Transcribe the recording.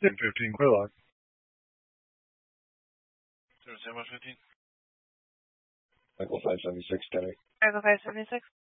15, clear lock. 0715. Michael 576, Kenny. Echo 576.